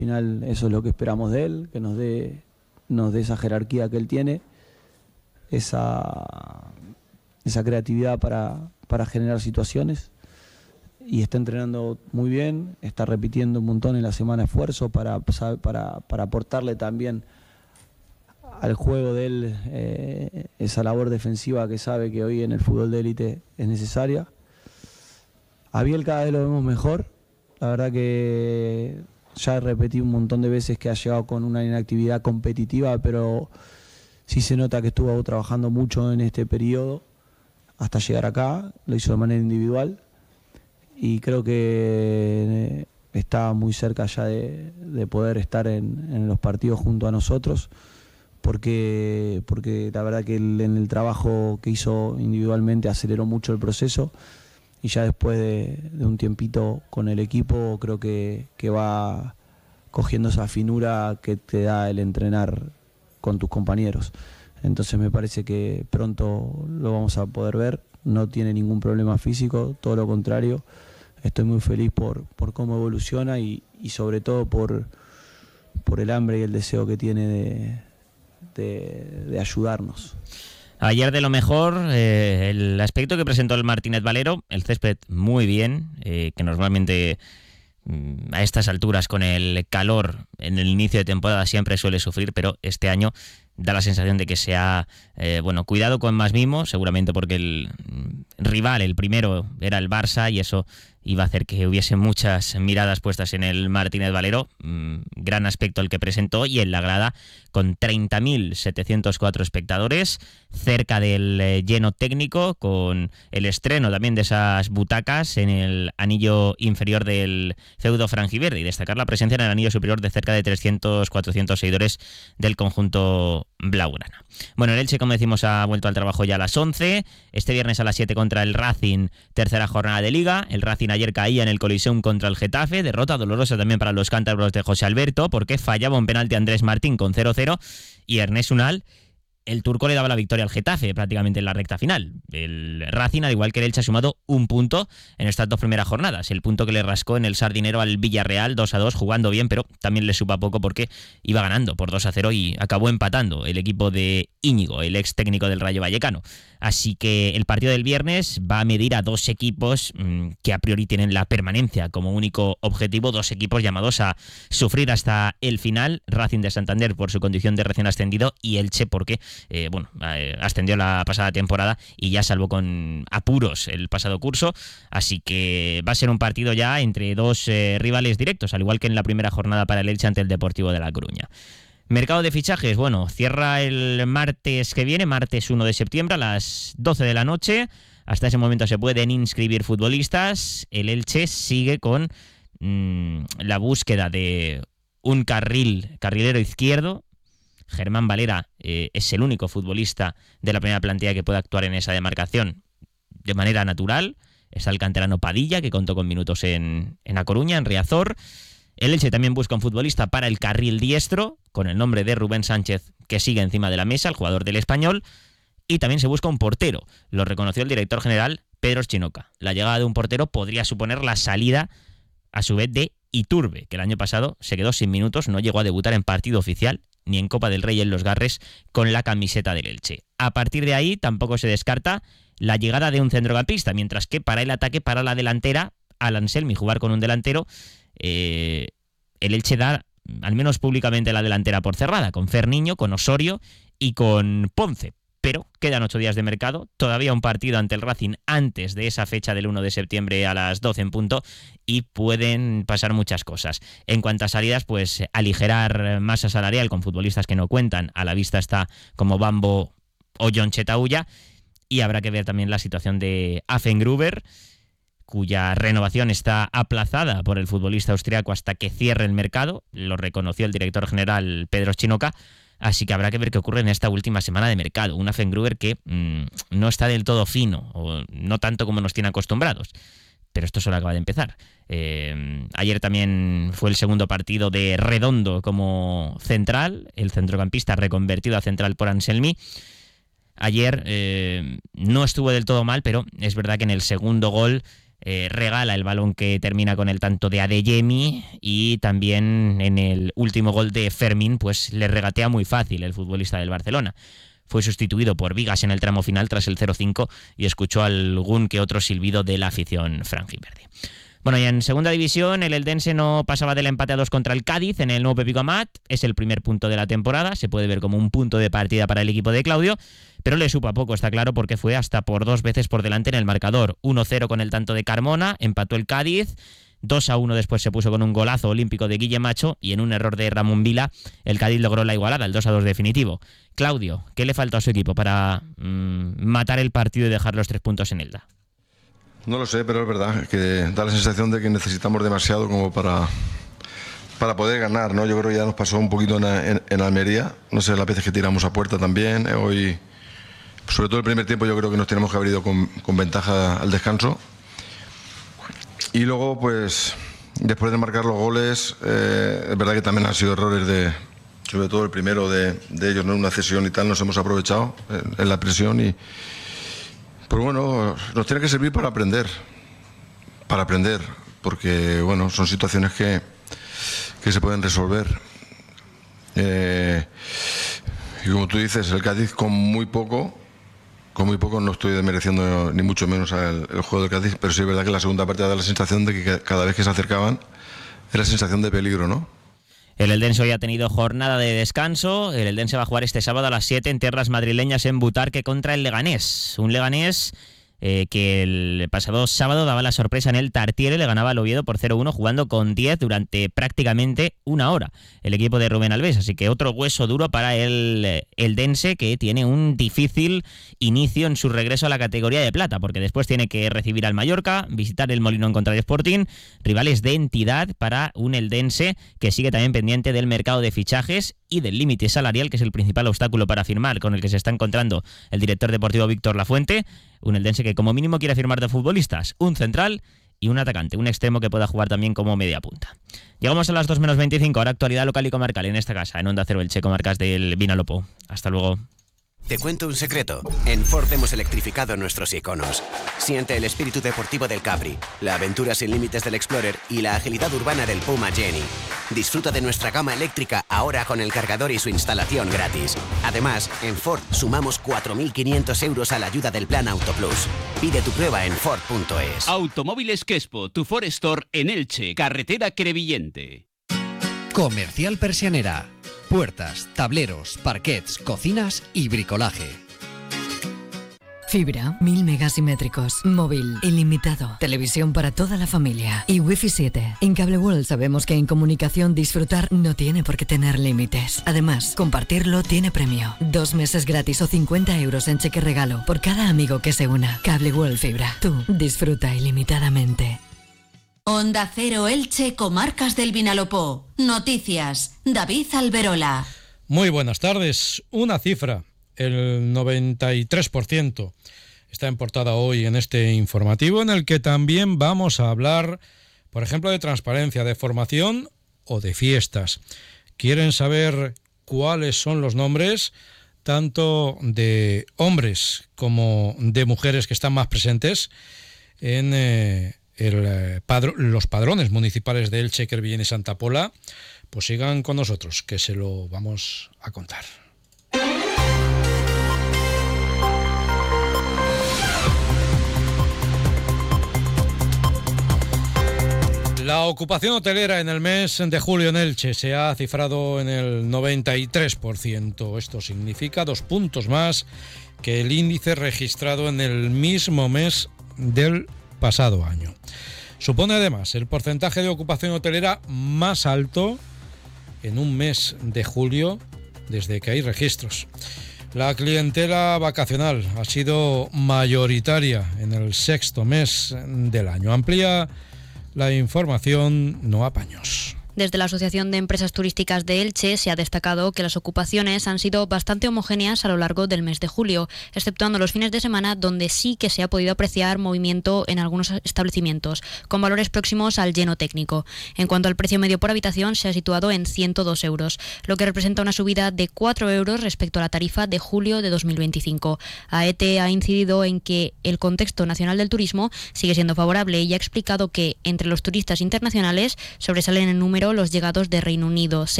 Al final eso es lo que esperamos de él, que nos dé esa jerarquía que él tiene, esa creatividad para generar situaciones, y está entrenando muy bien, está repitiendo un montón en la semana esfuerzo para aportarle también al juego de él esa labor defensiva que sabe que hoy en el fútbol de élite es necesaria. A Biel cada vez lo vemos mejor, la verdad que ya repetí un montón de veces que ha llegado con una inactividad competitiva, pero sí se nota que estuvo trabajando mucho en este periodo hasta llegar acá, lo hizo de manera individual y creo que está muy cerca ya de poder estar en los partidos junto a nosotros, porque la verdad que él, en el trabajo que hizo individualmente, aceleró mucho el proceso, y ya después de un tiempito con el equipo creo que va cogiendo esa finura que te da el entrenar con tus compañeros. Entonces me parece que pronto lo vamos a poder ver. No tiene ningún problema físico, todo lo contrario. Estoy muy feliz por cómo evoluciona y sobre todo por el hambre y el deseo que tiene de ayudarnos. Ayer de lo mejor, el aspecto que presentó el Martínez Valero, el césped muy bien, que normalmente a estas alturas con el calor en el inicio de temporada siempre suele sufrir, pero este año da la sensación de que se ha cuidado con más mimo, seguramente porque el rival, el primero, era el Barça, y eso iba a hacer que hubiese muchas miradas puestas en el Martínez Valero. Gran aspecto el que presentó, y en la grada con 30.704 espectadores, cerca del lleno técnico, con el estreno también de esas butacas en el anillo inferior del feudo franjiverde, y destacar la presencia en el anillo superior de cerca de 300-400 seguidores del conjunto blaugrana. Bueno, el Elche, como decimos, ha vuelto al trabajo ya a las 11, este viernes a las 7 contra el Racing, tercera jornada de Liga. El Racing ayer caía en el Coliseum contra el Getafe, derrota dolorosa también para los cántabros de José Alberto, porque fallaba un penalti Andrés Martín con 0-0, y Ernest Unal, el turco, le daba la victoria al Getafe prácticamente en la recta final. El Racing, al igual que el Elche, ha sumado un punto en estas dos primeras jornadas, el punto que le rascó en el Sardinero al Villarreal 2-2, jugando bien, pero también le supa poco porque iba ganando por 2-0 y acabó empatando el equipo de Íñigo, el ex técnico del Rayo Vallecano. Así que el partido del viernes va a medir a dos equipos que a priori tienen la permanencia como único objetivo, dos equipos llamados a sufrir hasta el final. Racing de Santander por su condición de recién ascendido, y Elche porque ascendió la pasada temporada y ya salvó con apuros el pasado curso. Así que va a ser un partido ya entre dos rivales directos, al igual que en la primera jornada para el Elche ante el Deportivo de La Coruña. Mercado de fichajes, cierra el martes que viene, martes 1 de septiembre a las 12 de la noche. Hasta ese momento se pueden inscribir futbolistas. El Elche sigue con la búsqueda de un carrilero izquierdo. Germán Valera es el único futbolista de la primera plantilla que puede actuar en esa demarcación de manera natural. Está el canterano Padilla, que contó con minutos en A Coruña, en Riazor. El Elche también busca un futbolista para el carril diestro, con el nombre de Rubén Sánchez, que sigue encima de la mesa, el jugador del Español. Y también se busca un portero. Lo reconoció el director general, Pedro Chinoca. La llegada de un portero podría suponer la salida, a su vez, de Iturbe, que el año pasado se quedó sin minutos, no llegó a debutar en partido oficial, ni en Copa del Rey en Los Garres, con la camiseta del Elche. A partir de ahí tampoco se descarta la llegada de un centrocampista, mientras que para el ataque, para la delantera, al Anselmi jugar con un delantero, el Elche da, al menos públicamente, la delantera por cerrada, con Ferniño, con Osorio y con Ponce. Pero quedan 8 días de mercado, todavía un partido ante el Racing antes de esa fecha del 1 de septiembre a las 12 en punto, y pueden pasar muchas cosas. En cuanto a salidas, pues aligerar masa salarial con futbolistas que no cuentan. A la vista está como Bambo o John Chetauya, y habrá que ver también la situación de Affengruber, cuya renovación está aplazada por el futbolista austriaco hasta que cierre el mercado. Lo reconoció el director general Pedro Chinoca. Así que habrá que ver qué ocurre en esta última semana de mercado. Un Affengruber que no está del todo fino, o no tanto como nos tiene acostumbrados. Pero esto solo acaba de empezar. Ayer también fue el segundo partido de Redondo como central, el centrocampista reconvertido a central por Anselmi. Ayer no estuvo del todo mal, pero es verdad que en el segundo gol regala el balón que termina con el tanto de Adeyemi, y también en el último gol de Fermín pues le regatea muy fácil el futbolista del Barcelona. Fue sustituido por Vigas en el tramo final tras el 0-5 y escuchó algún que otro silbido de la afición franjiverde. Bueno, y en segunda división el Eldense no pasaba del empate a 2 contra el Cádiz en el nuevo Pepito Amat. Es el primer punto de la temporada, se puede ver como un punto de partida para el equipo de Claudio, pero le supo a poco, está claro, porque fue hasta por 2 veces por delante en el marcador. 1-0 con el tanto de Carmona, empató el Cádiz, 2-1 después se puso con un golazo olímpico de Guille Macho, y en un error de Ramón Vila el Cádiz logró la igualada, el 2-2 definitivo. Claudio, ¿qué le faltó a su equipo para matar el partido y dejar los 3 puntos en Elda? No lo sé, pero es verdad que da la sensación de que necesitamos demasiado como para poder ganar, ¿no? Yo creo que ya nos pasó un poquito en Almería, no sé, las veces que tiramos a puerta también. Hoy, sobre todo el primer tiempo, yo creo que nos tenemos que haber ido con ventaja al descanso. Y luego, pues, después de marcar los goles, es verdad que también han sido errores sobre todo el primero de ellos, ¿no? Una cesión y tal, nos hemos aprovechado en la presión y... Pues bueno, nos tiene que servir para aprender, porque bueno, son situaciones que se pueden resolver. Y como tú dices, el Cádiz con muy poco, no estoy desmereciendo ni mucho menos el juego del Cádiz, pero sí es verdad que la segunda parte da la sensación de que cada vez que se acercaban era sensación de peligro, ¿no? El Eldense hoy ha tenido jornada de descanso. El Eldense va a jugar este sábado a las 7 en tierras madrileñas en Butarque contra el Leganés. Un Leganés que el pasado sábado daba la sorpresa en el Tartiere, le ganaba al Oviedo por 0-1 jugando con 10 durante prácticamente una hora el equipo de Rubén Alves, así que otro hueso duro para el Eldense, que tiene un difícil inicio en su regreso a la categoría de plata, porque después tiene que recibir al Mallorca, visitar el Molinón contra el Sporting, rivales de entidad para un Eldense que sigue también pendiente del mercado de fichajes y del límite salarial, que es el principal obstáculo para firmar, con el que se está encontrando el director deportivo Víctor Lafuente. Un Eldense que como mínimo quiere firmar de futbolistas, un central y un atacante, un extremo que pueda jugar también como media punta. Llegamos a las 2:25, ahora actualidad local y comarcal en esta casa, en Onda Cero Elche, comarcas del Vinalopó. Hasta luego. Te cuento un secreto. En Ford hemos electrificado nuestros iconos. Siente el espíritu deportivo del Capri, la aventura sin límites del Explorer y la agilidad urbana del Puma Jenny. Disfruta de nuestra gama eléctrica ahora con el cargador y su instalación gratis. Además, en Ford sumamos 4.500 euros a la ayuda del Plan Auto Plus. Pide tu prueba en Ford.es. Automóviles Quespo, tu Ford Store en Elche, carretera Crevillente. Comercial Persianera. Puertas, tableros, parquets, cocinas y bricolaje. Fibra, 1000 megasimétricos, móvil, ilimitado, televisión para toda la familia y Wi-Fi 7. En Cable World sabemos que en comunicación disfrutar no tiene por qué tener límites. Además, compartirlo tiene premio. 2 meses gratis o 50 euros en cheque regalo por cada amigo que se una. Cable World Fibra. Tú disfruta ilimitadamente. Onda Cero Elche, comarcas del Vinalopó. Noticias, David Alberola. Muy buenas tardes. Una cifra, el 93%, está en portada hoy en este informativo, en el que también vamos a hablar, por ejemplo, de transparencia, de formación o de fiestas. ¿Quieren saber cuáles son los nombres, tanto de hombres como de mujeres que están más presentes en los padrones municipales de Elche, Crevillent y Santa Pola? Pues sigan con nosotros, que se lo vamos a contar. La ocupación hotelera en el mes de julio en Elche se ha cifrado en el 93%. Esto significa 2 puntos más que el índice registrado en el mismo mes del pasado año. Supone además el porcentaje de ocupación hotelera más alto en un mes de julio desde que hay registros. La clientela vacacional ha sido mayoritaria en el 6º mes del año. Amplía la información Noa Paños. Desde la Asociación de Empresas Turísticas de Elche se ha destacado que las ocupaciones han sido bastante homogéneas a lo largo del mes de julio, exceptuando los fines de semana, donde sí que se ha podido apreciar movimiento en algunos establecimientos, con valores próximos al lleno técnico. En cuanto al precio medio por habitación, se ha situado en 102 euros, lo que representa una subida de 4 euros respecto a la tarifa de julio de 2025. AETE ha incidido en que el contexto nacional del turismo sigue siendo favorable y ha explicado que entre los turistas internacionales sobresalen en número los llegados de Reino Unido,